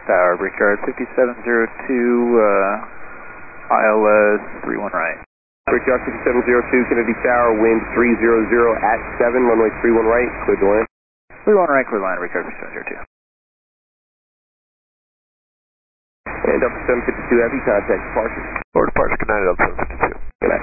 Tower, Brickyard 5702, ILS 31 right. Brickyard 5702, Kennedy Tower, wind 300 at 7, runway 31 right, clear to land. 31 right, clear line, Brickyard 5702. And Delta 752 Heavy, contact departure. Or departure, good night, Delta 752.